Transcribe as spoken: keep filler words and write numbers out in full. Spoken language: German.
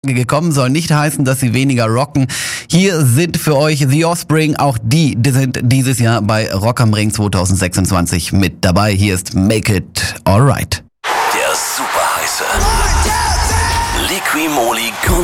gekommen, soll nicht heißen, dass sie weniger rocken. Hier sind für euch The Offspring, auch die, die sind dieses Jahr bei Rock am Ring zwanzig sechsundzwanzig mit dabei. Hier ist Make It Alright. Der super heiße Liqui Moly